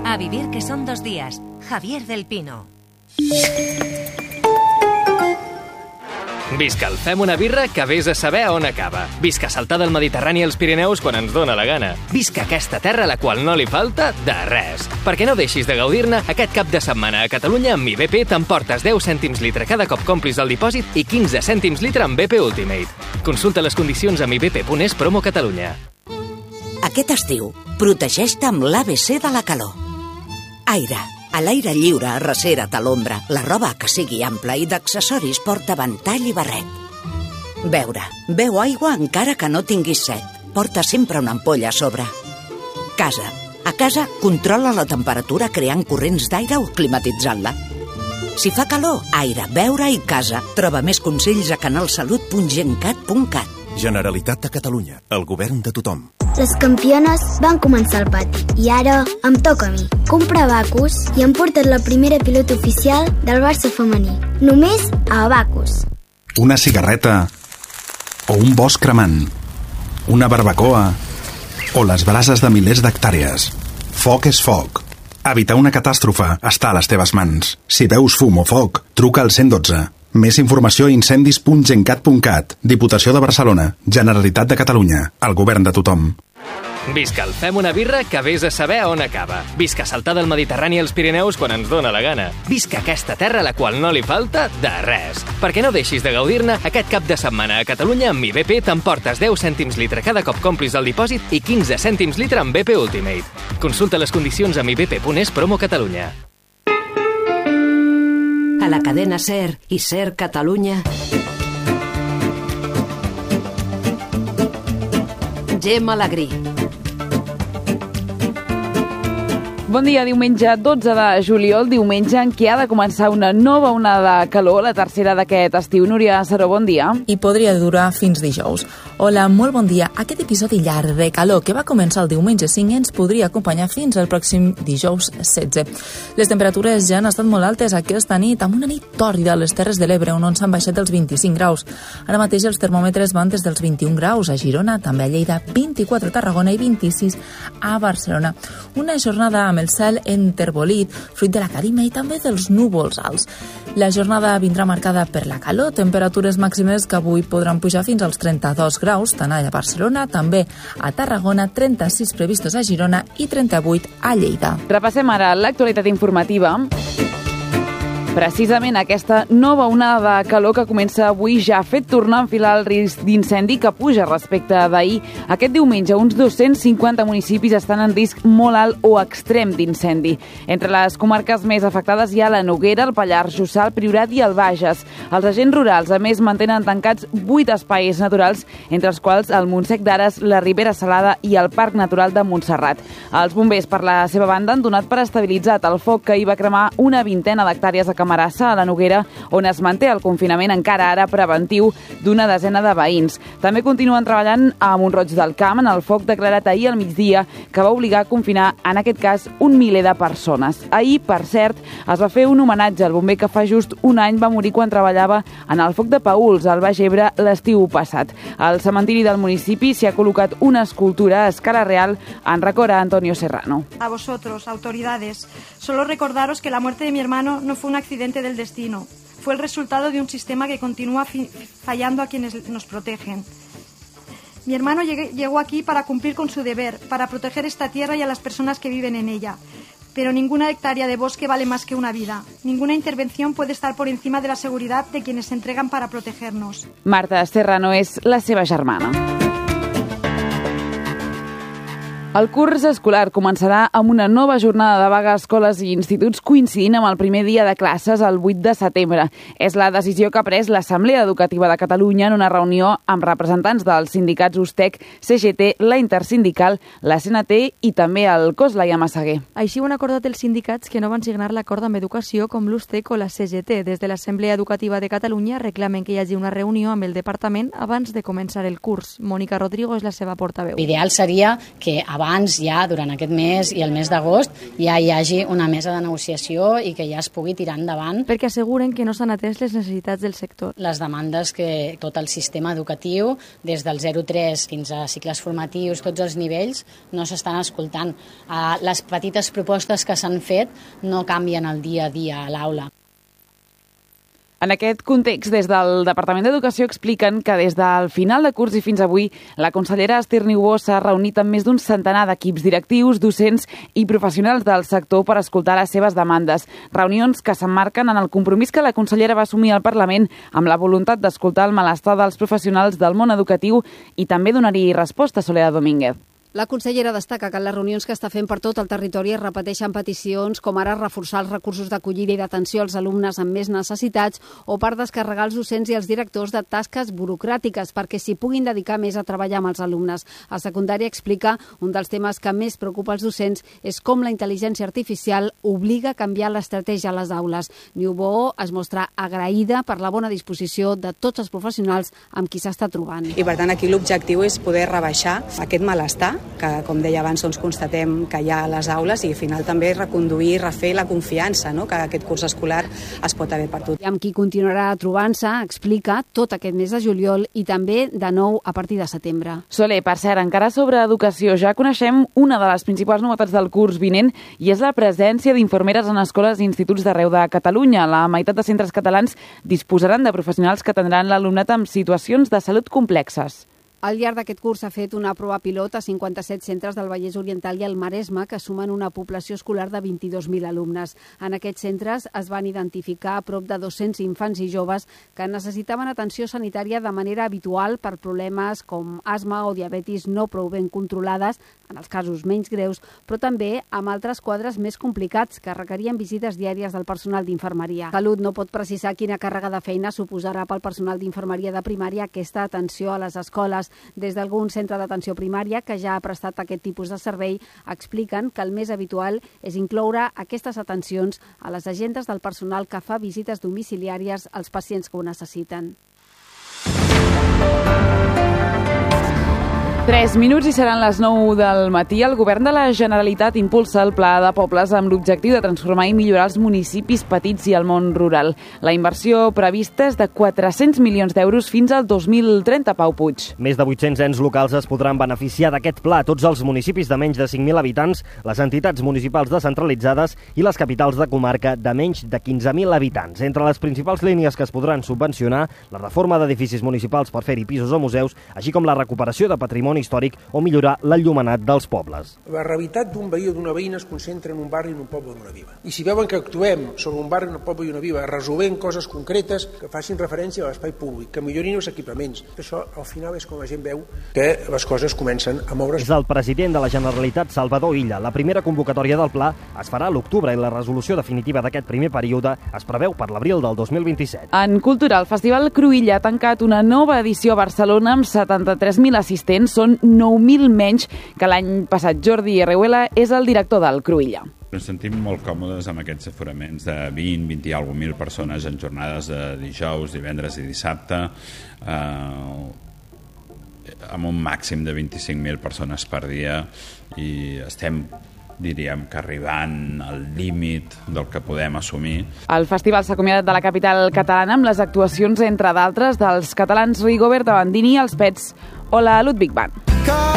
A vivir que son 2 días. Javier del Pino. Visca el Fem una birra que vés a saber on acaba. Visca saltar del Mediterrani als Pirineus quan ens dóna la gana. Visca aquesta terra a la qual no li falta de res. Perquè no deixis de gaudir-ne, aquest cap de setmana a Catalunya amb IBP t'emportes 10 cèntims litre cada cop complis el dipòsit i 15 cèntims litre amb BP Ultimate. Consulta les condicions amb ibp.es promo Catalunya. Aquest estiu, protegeix-te amb l'ABC de la calor. Aire. A l'aire lliure, arrecera't a l'ombra. La roba que sigui ampla i d'accessoris porta ventall i barret. Beure. Beu aigua encara que no tinguis set. Porta sempre una ampolla a sobre. Casa. A casa, controla la temperatura creant corrents d'aire o climatitzant-la. Si fa calor, aire, beure i casa. Troba més consells a canalsalut.gencat.cat. Generalitat de Catalunya, el govern de tothom. Les campiones van començar al pati i ara em toca a mi. Comprar Abacus i hem portat la primera pilota oficial del Barça femení. Només a Abacus. Una cigarreta o un bosc cremant, una barbacoa o les brases de milers d'hectàrees. Foc és foc. Evitar una catàstrofe està a les teves mans. Si veus fum o foc, truca al 112. Més informació a incendis.gencat.cat. Diputació de Barcelona, Generalitat de Catalunya, el govern de tothom. Visca el Fem una birra que vés a saber on acaba. Visca saltar del Mediterrani als Pirineus quan ens dóna la gana. Visca aquesta terra a la qual no li falta de res. Perquè no deixis de gaudir-ne, aquest cap de setmana a Catalunya amb IBP t'emportes 10 cèntims litre cada cop complis el dipòsit i 15 cèntims litre amb BP Ultimate. Consulta les condicions amb ibp.es promo Catalunya. A la cadena SER i SER Catalunya. Gemma Alegrí. Bon dia, diumenge 12 de juliol, diumenge en què ha de començar una nova onada de calor, la tercera d'aquest estiu. Núria Saró, bon dia. I podria durar fins dijous. Hola, molt bon dia. Aquest episodi llarg de calor que va començar el diumenge 5 ens podria acompanyar fins al pròxim dijous 16. Les temperatures ja han estat molt altes aquesta nit, amb una nit tòrrida a les Terres de l'Ebre, on s'han baixat els 25 graus. Ara mateix els termòmetres van des dels 21 graus a Girona, també a Lleida, 24 a Tarragona i 26 a Barcelona. Una jornada amb el cel enterbolit, fruit de la calima i també dels núvols alts. La jornada vindrà marcada per la calor, temperatures màximes que avui podran pujar fins als 32 graus, tant a Barcelona, també a Tarragona, 36 previstos a Girona i 38 a Lleida. Repassem ara l'actualitat informativa. Precisament aquesta nova onada de calor que comença avui ja ha fet tornar a enfilar el risc d'incendi que puja respecte d'ahir. Aquest diumenge, uns 250 municipis estan en risc molt alt o extrem d'incendi. Entre les comarques més afectades hi ha la Noguera, el Pallars Jussà, el Priorat i el Bages. Els agents rurals, a més, mantenen tancats 8 espais naturals, entre els quals el Montsec d'Ares, la Ribera Salada i el Parc Natural de Montserrat. Els bombers, per la seva banda, han donat per estabilitzat el foc que hi va cremar una vintena d'hectàrees a Camarassa, a la Noguera, on es manté el confinament encara ara preventiu d'una desena de veïns. També continuen treballant a Mont-roig del Camp en el foc declarat ahir al migdia que va obligar a confinar, en aquest cas, 1 miler de persones. Ahir, per cert, es va fer un homenatge al bomber que fa just un any va morir quan treballava en el foc de Paüls, al Baix Ebre, l'estiu passat. Al cementiri del municipi s'hi ha col·locat una escultura a escala real en record a Antonio Serrano. A vosotros, autoridades, solo recordaros que la muerte de mi hermano no fue un accidente del destino, fue el resultado de un sistema que continúa fallando a quienes nos protegen. Mi hermano llegó aquí para cumplir con su deber, para proteger esta tierra y a las personas que viven en ella. Pero ninguna hectárea de bosque vale más que una vida. Ninguna intervención puede estar por encima de la seguridad de quienes se entregan para protegernos. Marta Serrano és la seva germana. El curs escolar començarà amb una nova jornada de vaga a escoles i instituts coincidint amb el primer dia de classes el 8 de setembre. És la decisió que ha pres l'Assemblea Educativa de Catalunya en una reunió amb representants dels sindicats USTEC, CGT, la Intersindical, la CNT i també el COS Laia Massaguer. Així ho han acordat els sindicats que no van signar l'acord amb Educació com l'USTEC o la CGT. Des de l'Assemblea Educativa de Catalunya reclamen que hi hagi una reunió amb el departament abans de començar el curs. Mònica Rodrigo és la seva portaveu. L'ideal seria que abans abans ja, durant aquest mes i el mes d'agost, ja hi hagi una mesa de negociació i que ja es pugui tirar endavant. Perquè asseguren que no s'han atès les necessitats del sector. Les demandes que tot el sistema educatiu, des del 0-3 fins a cicles formatius, tots els nivells, no s'estan escoltant. Les petites propostes que s'han fet no canvien el dia a dia a l'aula. En aquest context, des del Departament d'Educació expliquen que des del final de curs i fins avui, la consellera Esther Niubó s'ha reunit amb més d'un centenar d'equips directius, docents i professionals del sector per escoltar les seves demandes. Reunions que s'emmarquen en el compromís que la consellera va assumir al Parlament amb la voluntat d'escoltar el malestar dels professionals del món educatiu i també donar-hi resposta a Soledad Domínguez. La consellera destaca que en les reunions que està fent per tot el territori es repeteixen peticions com ara reforçar els recursos d'acollida i d'atenció als alumnes amb més necessitats o per descarregar els docents i els directors de tasques burocràtiques perquè s'hi puguin dedicar més a treballar amb els alumnes. A secundària explica un dels temes que més preocupa els docents és com la intel·ligència artificial obliga a canviar l'estratègia a les aules. Niubó es mostra agraïda per la bona disposició de tots els professionals amb qui s'està trobant. I per tant aquí l'objectiu és poder rebaixar aquest malestar que, com deia abans, constatem que hi ha a les aules i al final també reconduir i refer la confiança, no?, que aquest curs escolar es pot haver perdut. I amb qui continuarà trobant-se, explica, tot aquest mes de juliol i també de nou a partir de setembre. Soler, per cert, encara sobre educació, ja coneixem una de les principals novetats del curs vinent i és la presència d'infermeres en escoles i instituts d'arreu de Catalunya. La meitat de centres catalans disposaran de professionals que atendran l'alumnat amb situacions de salut complexes. Al llarg d'aquest curs s'ha fet una prova pilot a 57 centres del Vallès Oriental i el Maresme, que sumen una població escolar de 22.000 alumnes. En aquests centres es van identificar a prop de 200 infants i joves que necessitaven atenció sanitària de manera habitual per problemes com asma o diabetis no prou ben controlades, en els casos menys greus, però també amb altres quadres més complicats que requerien visites diàries del personal d'infermeria. Salut no pot precisar quina càrrega de feina suposarà pel personal d'infermeria de primària aquesta atenció a les escoles. Des d'algun centre d'atenció primària que ja ha prestat aquest tipus de servei expliquen que el més habitual és incloure aquestes atencions a les agendes del personal que fa visites domiciliàries als pacients que ho necessiten. 3 minuts i seran les 9 del matí. El govern de la Generalitat impulsa el Pla de Pobles amb l'objectiu de transformar i millorar els municipis petits i el món rural. La inversió prevista és de 400 milions d'euros fins al 2030, Pau Puig. Més de 800 ens locals es podran beneficiar d'aquest pla. Tots els municipis de menys de 5.000 habitants, les entitats municipals descentralitzades i les capitals de comarca de menys de 15.000 habitants. Entre les principals línies que es podran subvencionar, la reforma d'edificis municipals per fer-hi pisos o museus, així com la recuperació de patrimoni històric o millorar l'enllumenat dels pobles. La realitat d'un veí o d'una veïna es concentra en un barri, en un poble o en una vila. I si veuen que actuem sobre un barri, un poble i una vila, resolent coses concretes que facin referència a l'espai públic, que millorin els equipaments, això al final és com la gent veu que les coses comencen a moure's. És el president de la Generalitat, Salvador Illa. La primera convocatòria del pla es farà a l'octubre i la resolució definitiva d'aquest primer període es preveu per l'abril del 2027. En cultura, el Festival Cruïlla ha tancat una nova edició a Barcelona amb 73.000 assistents. Són 9.000 menys que l'any passat. Jordi Herreuela és el director del Cruïlla. Ens sentim molt còmodes amb aquests aforaments de 20 i alguna mil persones en jornades de dijous, divendres i dissabte, amb un màxim de 25.000 persones per dia, i estem, diríem, que arribant al límit del que podem assumir. El festival s'ha acomiadat de la capital catalana amb les actuacions, entre d'altres, dels catalans Rigobert, Bandini i els Pets o la Ludwig Band.